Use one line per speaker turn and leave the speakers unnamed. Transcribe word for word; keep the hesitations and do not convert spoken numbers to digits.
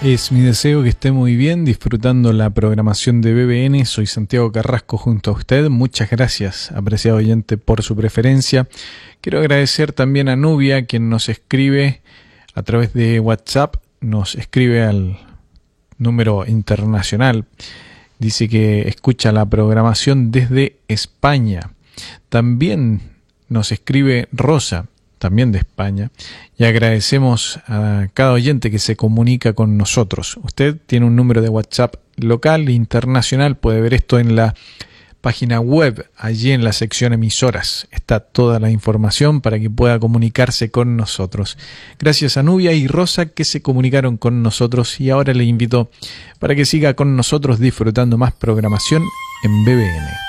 Es mi deseo que esté muy bien, disfrutando la programación de B B N. Soy Santiago Carrasco junto a usted. Muchas gracias, apreciado oyente, por su preferencia. Quiero agradecer también a Nubia, quien nos escribe a través de WhatsApp, nos escribe al número internacional. Dice que escucha la programación desde España. También nos escribe Rosa, también de España, y agradecemos a cada oyente que se comunica con nosotros. Usted tiene un número de WhatsApp local e internacional, puede ver esto en la página web, allí en la sección emisoras está toda la información para que pueda comunicarse con nosotros. Gracias a Nubia y Rosa que se comunicaron con nosotros, y ahora le invito para que siga con nosotros disfrutando más programación en B B N.